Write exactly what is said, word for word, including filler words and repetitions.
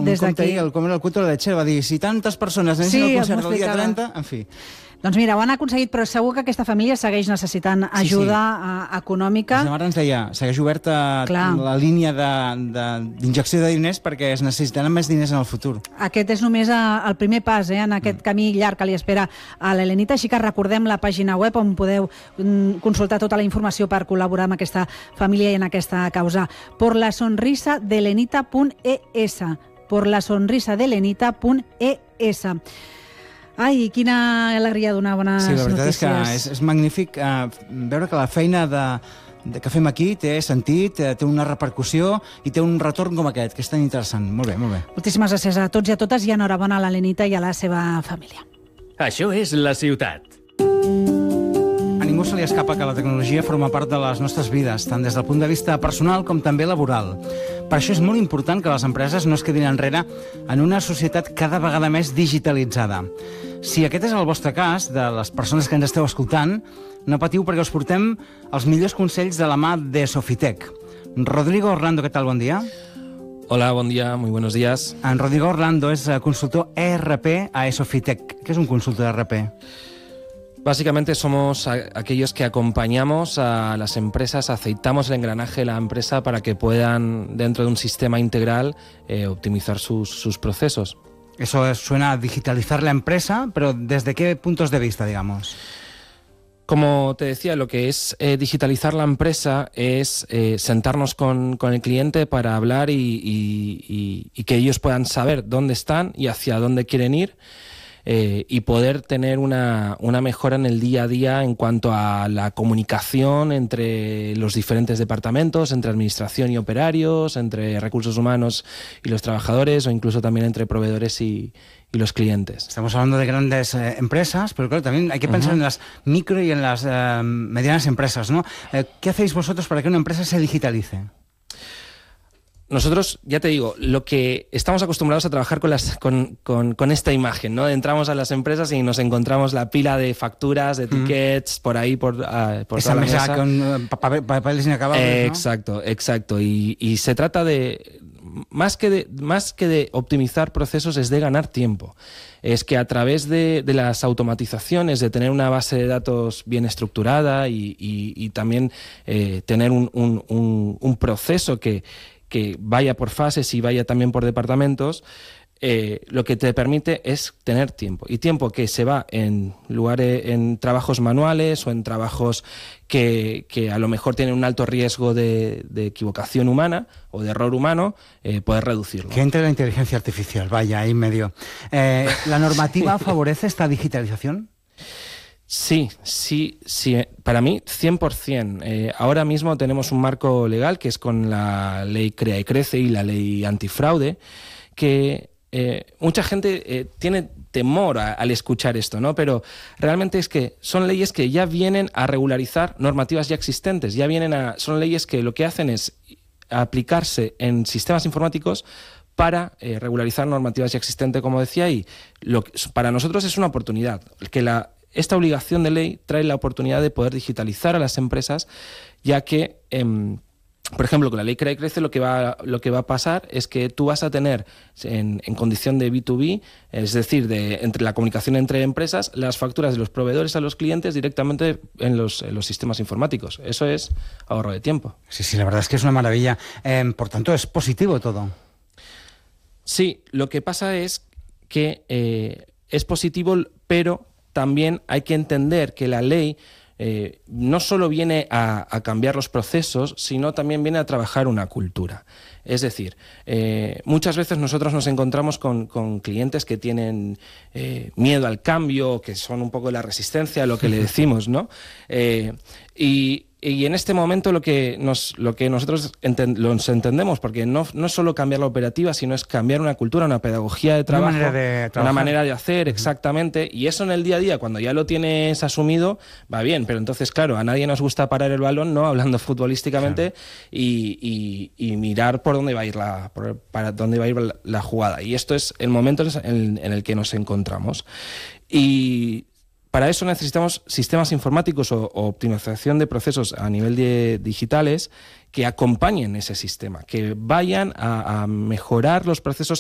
un compte ahir, el, com era el cuento de la Txell, va dir, si tantes persones anessin Sí, al concert els del dia m'explicava. trenta, en fi. Doncs mira, ho han aconseguit, però segur que aquesta família segueix necessitant ajuda sí, sí. econòmica. La seva mare ens deia, segueix oberta Clar. la línia d'injecció de, de, de diners perquè es necessitaran més diners en el futur. Aquest és només el primer pas eh, en aquest mm. camí llarg que li espera a l'Elenita, així que recordem la pàgina web on podeu consultar tota la informació per col·laborar amb aquesta família i en aquesta causa. Por la sonrisa de elenita punt e esse por la sonrisa de elenita punt e esse. Ai, quina alegria donar bones notícies. Sí, la veritat notícies. és que és, és magnífic eh, veure que la feina de, de, que fem aquí té sentit, eh, té una repercussió i té un retorn com aquest, que és tan interessant. Molt bé, molt bé. Moltíssimes gràcies a tots i a totes i enhorabona a l'Elenita i a la seva família. Això és la ciutat. A ningú se li escapa que la tecnologia forma part de les nostres vides, tant des del punt de vista personal com també laboral. Per això és molt important que les empreses no es quedin enrere en una societat cada vegada més digitalitzada. Si aquest és el vostre cas, de les persones que ens esteu escoltant, no patiu perquè us portem els millors consells de la mà de Sofitec. Rodrigo Orlando, ¿qué tal? Bon dia. Hola, buen día, muy buenos días. En Rodrigo Orlando es consultor E R P a Sofitec. ¿Qué es un consultor E R P? Básicamente somos a, aquellos que acompañamos a las empresas, aceitamos el engranaje de la empresa para que puedan, dentro de un sistema integral, eh, optimizar sus, sus procesos. Eso es, suena a digitalizar la empresa, pero ¿desde qué puntos de vista, digamos? Como te decía, lo que es eh, digitalizar la empresa es eh, sentarnos con, con el cliente para hablar y, y, y, y que ellos puedan saber dónde están y hacia dónde quieren ir. Eh, y poder tener una, una mejora en el día a día en cuanto a la comunicación entre los diferentes departamentos, entre administración y operarios, entre recursos humanos y los trabajadores o incluso también entre proveedores y, y los clientes. Estamos hablando de grandes eh, empresas, pero claro, también hay que pensar uh-huh. en las micro y en las eh, medianas empresas, ¿no? Eh, ¿Qué hacéis vosotros para que una empresa se digitalice? Nosotros, ya te digo, lo que estamos acostumbrados a trabajar con, las, con, con, con esta imagen, ¿no? Entramos a las empresas y nos encontramos la pila de facturas, de tickets, mm. por ahí, por, uh, por Esa toda la mesa. mesa. Con papeles papel inacabados, eh, ¿no? Exacto, exacto. Y, y se trata de más, que de, más que de optimizar procesos, es de ganar tiempo. Es que a través de, de las automatizaciones, de tener una base de datos bien estructurada y, y, y también eh, tener un, un, un, un proceso que que vaya por fases y vaya también por departamentos, eh, lo que te permite es tener tiempo. Y tiempo que se va en lugares, en trabajos manuales o en trabajos que, que a lo mejor tienen un alto riesgo de, de equivocación humana o de error humano, eh, poder reducirlo. Que entre la inteligencia artificial, vaya, ahí medio. Eh, ¿La normativa favorece esta digitalización? Sí, sí, sí. Para mí, cien por ciento. Eh, ahora mismo tenemos un marco legal que es con la ley Crea y Crece y la ley antifraude, que eh, mucha gente eh, tiene temor a, al escuchar esto, ¿no? Pero realmente es que son leyes que ya vienen a regularizar normativas ya existentes, ya vienen a, son leyes que lo que hacen es aplicarse en sistemas informáticos para eh, regularizar normativas ya existentes, como decía, y lo que, para nosotros es una oportunidad, que la Esta obligación de ley trae la oportunidad de poder digitalizar a las empresas, ya que, eh, por ejemplo, con la ley Crea y Crece lo que va, lo que va a pasar es que tú vas a tener en, en condición de B dos B, es decir, de entre la comunicación entre empresas, las facturas de los proveedores a los clientes directamente en los, en los sistemas informáticos. Eso es ahorro de tiempo. Sí, sí, la verdad es que es una maravilla. Eh, por tanto, es positivo todo. Sí, lo que pasa es que eh, es positivo, pero también hay que entender que la ley eh, no solo viene a, a cambiar los procesos, sino también viene a trabajar una cultura. Es decir, eh, muchas veces nosotros nos encontramos con, con clientes que tienen eh, miedo al cambio, que son un poco de la resistencia a lo que le decimos, ¿no? Eh, y, y en este momento lo que, nos, lo que nosotros enten, los entendemos, porque no, no es solo cambiar la operativa, sino es cambiar una cultura, una pedagogía de trabajo, una manera de, trabajar. Una manera de hacer, exactamente. Y eso en el día a día, cuando ya lo tienes asumido, va bien. Pero entonces, claro, a nadie nos gusta parar el balón, ¿no? Hablando futbolísticamente, claro. y, y, y mirar por dónde va a ir la, por, para dónde va a ir la, la jugada. Y esto es el momento en, en el que nos encontramos. Y para eso necesitamos sistemas informáticos o, o optimización de procesos a nivel de digitales que acompañen ese sistema, que vayan a, a mejorar los procesos